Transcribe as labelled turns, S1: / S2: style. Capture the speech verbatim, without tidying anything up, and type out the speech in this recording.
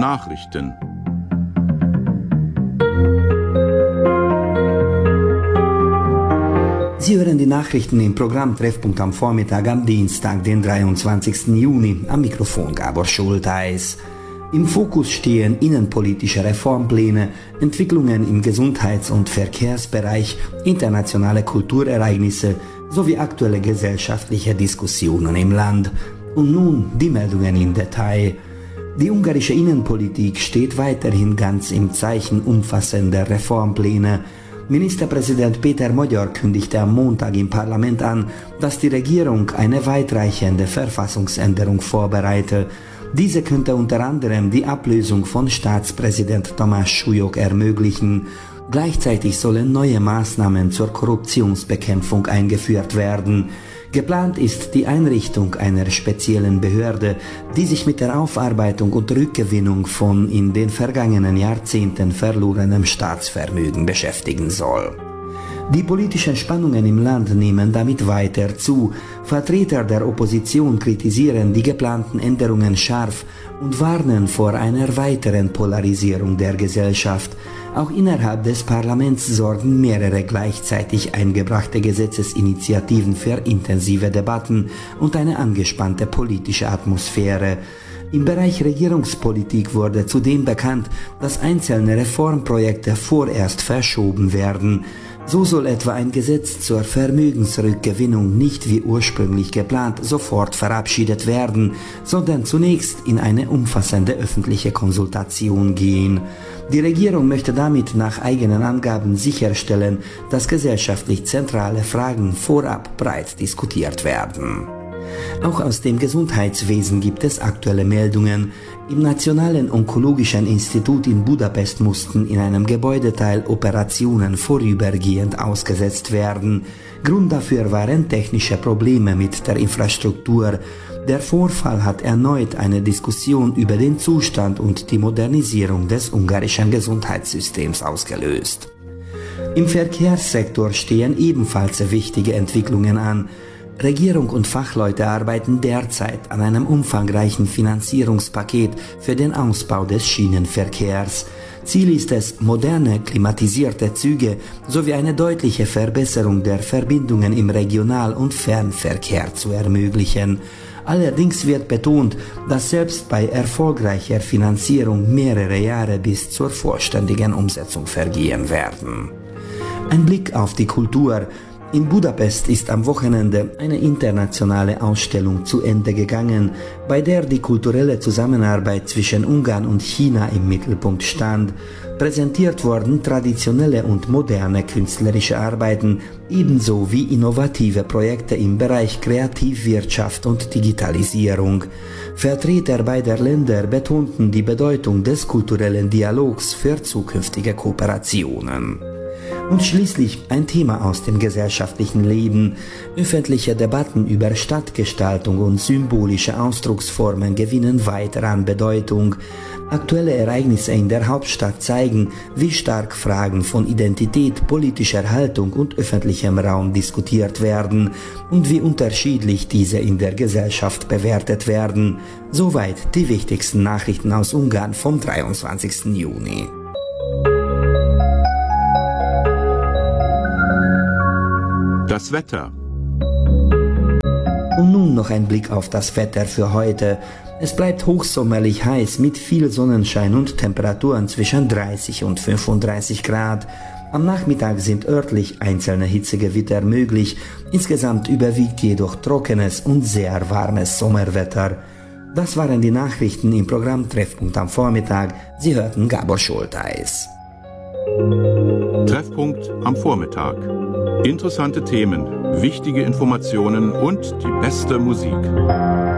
S1: Nachrichten.
S2: Sie hören die Nachrichten im Programm Treffpunkt am Vormittag am Dienstag, den dreiundzwanzigsten Juni. Am Mikrofon Gabor Schultheis. Im Fokus stehen innenpolitische Reformpläne, Entwicklungen im Gesundheits- und Verkehrsbereich, internationale Kulturereignisse sowie aktuelle gesellschaftliche Diskussionen im Land. Und nun die Meldungen im Detail. Die ungarische Innenpolitik steht weiterhin ganz im Zeichen umfassender Reformpläne. Ministerpräsident Péter Magyar kündigte am Montag im Parlament an, dass die Regierung eine weitreichende Verfassungsänderung vorbereite. Diese könnte unter anderem die Ablösung von Staatspräsident Tamás Súlyog ermöglichen. Gleichzeitig sollen neue Maßnahmen zur Korruptionsbekämpfung eingeführt werden. Geplant ist die Einrichtung einer speziellen Behörde, die sich mit der Aufarbeitung und Rückgewinnung von in den vergangenen Jahrzehnten verlorenem Staatsvermögen beschäftigen soll. Die politischen Spannungen im Land nehmen damit weiter zu. Vertreter der Opposition kritisieren die geplanten Änderungen scharf und warnen vor einer weiteren Polarisierung der Gesellschaft. Auch innerhalb des Parlaments sorgen mehrere gleichzeitig eingebrachte Gesetzesinitiativen für intensive Debatten und eine angespannte politische Atmosphäre. Im Bereich Regierungspolitik wurde zudem bekannt, dass einzelne Reformprojekte vorerst verschoben werden. So soll etwa ein Gesetz zur Vermögensrückgewinnung nicht wie ursprünglich geplant sofort verabschiedet werden, sondern zunächst in eine umfassende öffentliche Konsultation gehen. Die Regierung möchte damit nach eigenen Angaben sicherstellen, dass gesellschaftlich zentrale Fragen vorab breit diskutiert werden. Auch aus dem Gesundheitswesen gibt es aktuelle Meldungen. Im Nationalen Onkologischen Institut in Budapest mussten in einem Gebäudeteil Operationen vorübergehend ausgesetzt werden. Grund dafür waren technische Probleme mit der Infrastruktur. Der Vorfall hat erneut eine Diskussion über den Zustand und die Modernisierung des ungarischen Gesundheitssystems ausgelöst. Im Verkehrssektor stehen ebenfalls wichtige Entwicklungen an. Regierung und Fachleute arbeiten derzeit an einem umfangreichen Finanzierungspaket für den Ausbau des Schienenverkehrs. Ziel ist es, moderne, klimatisierte Züge sowie eine deutliche Verbesserung der Verbindungen im Regional- und Fernverkehr zu ermöglichen. Allerdings wird betont, dass selbst bei erfolgreicher Finanzierung mehrere Jahre bis zur vollständigen Umsetzung vergehen werden. Ein Blick auf die Kultur. In Budapest ist am Wochenende eine internationale Ausstellung zu Ende gegangen, bei der die kulturelle Zusammenarbeit zwischen Ungarn und China im Mittelpunkt stand. Präsentiert wurden traditionelle und moderne künstlerische Arbeiten, ebenso wie innovative Projekte im Bereich Kreativwirtschaft und Digitalisierung. Vertreter beider Länder betonten die Bedeutung des kulturellen Dialogs für zukünftige Kooperationen. Und schließlich ein Thema aus dem gesellschaftlichen Leben. Öffentliche Debatten über Stadtgestaltung und symbolische Ausdrucksformen gewinnen weiter an Bedeutung. Aktuelle Ereignisse in der Hauptstadt zeigen, wie stark Fragen von Identität, politischer Haltung und öffentlichem Raum diskutiert werden und wie unterschiedlich diese in der Gesellschaft bewertet werden. Soweit die wichtigsten Nachrichten aus Ungarn vom dreiundzwanzigsten Juni.
S1: Das Wetter.
S2: Und nun noch ein Blick auf das Wetter für heute. Es bleibt hochsommerlich heiß mit viel Sonnenschein und Temperaturen zwischen dreißig und fünfunddreißig Grad. Am Nachmittag sind örtlich einzelne Hitzegewitter möglich. Insgesamt überwiegt jedoch trockenes und sehr warmes Sommerwetter. Das waren die Nachrichten im Programm Treffpunkt am Vormittag. Sie hörten Gabor Schultheis.
S1: Treffpunkt am Vormittag. Interessante Themen, wichtige Informationen und die beste Musik.